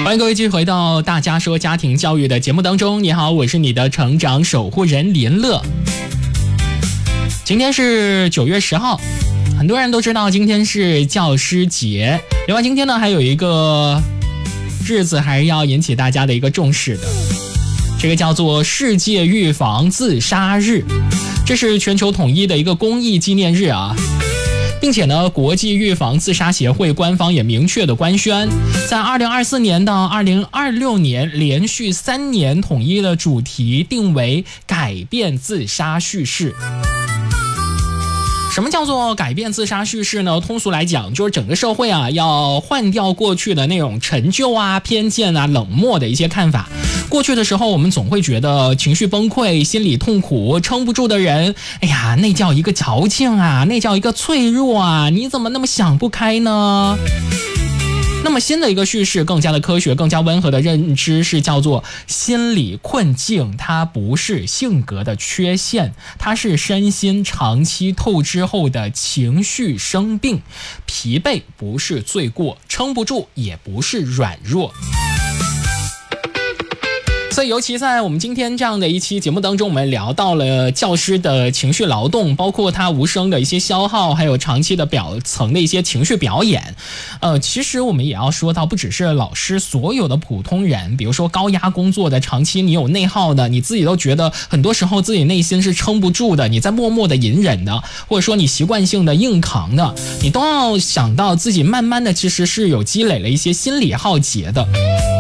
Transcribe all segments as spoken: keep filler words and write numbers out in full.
欢迎各位继续回到大家说家庭教育的节目当中。你好，我是你的成长守护人林乐。今天是九月十号，很多人都知道今天是教师节。另外今天呢还有一个日子还是要引起大家的一个重视的，这个叫做世界预防自杀日。这是全球统一的一个公益纪念日啊，并且呢国际预防自杀协会官方也明确的官宣，在二零二四年到二零二六年连续三年统一的主题定为改变自杀叙事。什么叫做改变自杀叙事呢？通俗来讲，就是整个社会啊要换掉过去的那种陈旧啊、偏见啊、冷漠的一些看法。过去的时候我们总会觉得情绪崩溃、心理痛苦、撑不住的人，哎呀，那叫一个矫情啊，那叫一个脆弱啊，你怎么那么想不开呢？那么新的一个叙事更加的科学、更加温和的认知是叫做心理困境，它不是性格的缺陷，它是身心长期透支后的情绪生病。疲惫不是罪过，撑不住也不是软弱。所以尤其在我们今天这样的一期节目当中，我们聊到了教师的情绪劳动，包括他无声的一些消耗，还有长期的表层的一些情绪表演。呃，其实我们也要说到，不只是老师，所有的普通人，比如说高压工作的，长期你有内耗的，你自己都觉得很多时候自己内心是撑不住的，你在默默的隐忍的，或者说你习惯性的硬扛的，你都要想到自己慢慢的其实是有积累了一些心理耗竭的。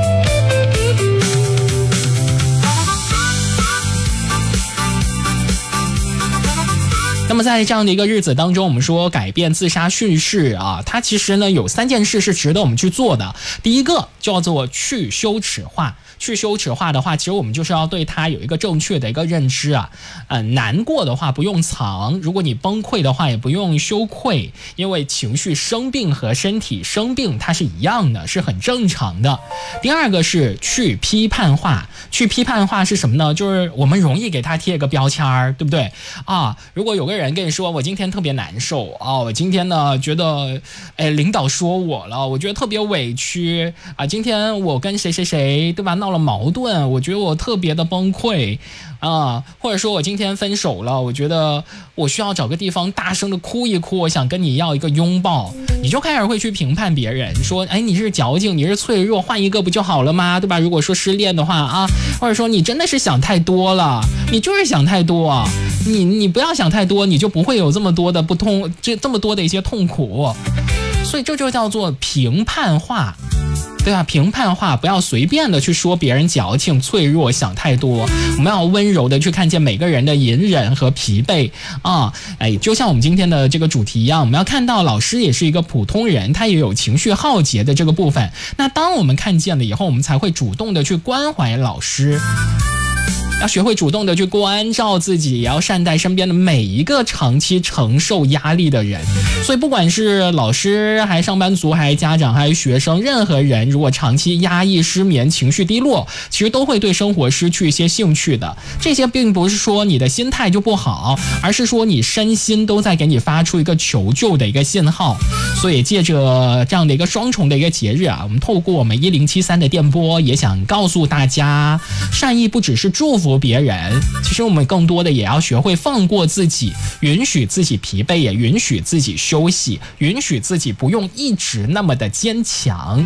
那么在这样的一个日子当中，我们说改变自杀叙事啊，它其实呢有三件事是值得我们去做的。第一个叫做去羞耻化。去羞耻化的话，其实我们就是要对它有一个正确的一个认知啊。呃，难过的话不用藏，如果你崩溃的话也不用羞愧，因为情绪生病和身体生病它是一样的，是很正常的。第二个是去批判化。去批判化是什么呢？就是我们容易给它贴一个标签儿，对不对啊？如果有个人跟你说我今天特别难受啊，我今天呢觉得哎领导说我了，我觉得特别委屈啊，今天我跟谁谁谁对吧闹了矛盾，我觉得我特别的崩溃啊，或者说我今天分手了，我觉得我需要找个地方大声的哭一哭，我想跟你要一个拥抱，你就开始会去评判别人，说哎你是矫情，你是脆弱，换一个不就好了吗？对吧？如果说失恋的话啊，或者说你真的是想太多了，你就是想太多啊，你你不要想太多，你就不会有这么多的不痛，这这么多的一些痛苦。所以这就叫做评判化，对吧？评判化，不要随便的去说别人矫情、脆弱、想太多。我们要温柔的去看见每个人的隐忍和疲惫啊！哎，就像我们今天的这个主题一样，我们要看到老师也是一个普通人，他也有情绪耗竭的这个部分。那当我们看见了以后，我们才会主动的去关怀老师。要学会主动的去关照自己，也要善待身边的每一个长期承受压力的人。所以不管是老师还是上班族还是家长还是学生，任何人如果长期压抑、失眠、情绪低落，其实都会对生活失去一些兴趣的。这些并不是说你的心态就不好，而是说你身心都在给你发出一个求救的一个信号。所以借着这样的一个双重的一个节日啊，我们透过我们一零七三的电波，也想告诉大家，善意不只是祝福别人，其实我们更多的也要学会放过自己，允许自己疲惫，也允许自己休息，允许自己不用一直那么的坚强。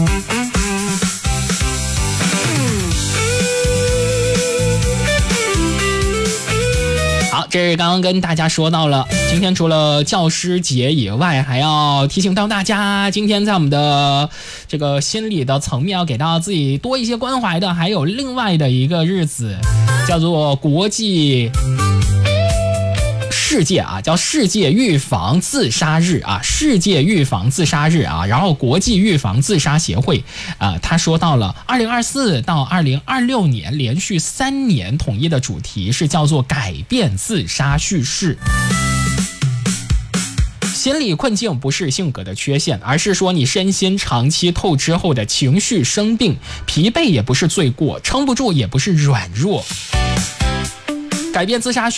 好，这是刚刚跟大家说到了，今天除了教师节以外，还要提醒到大家，今天在我们的这个心理的层面要给到自己多一些关怀的，还有另外的一个日子，叫做国际世界啊，叫世界预防自杀日啊，世界预防自杀日啊，然后国际预防自杀协会啊，他说到了二零二四到二零二六年连续三年统一的主题是叫做改变自杀叙事。心理困境不是性格的缺陷，而是说你身心长期透支后的情绪生病。疲惫也不是罪过，撑不住也不是软弱。改变自杀叙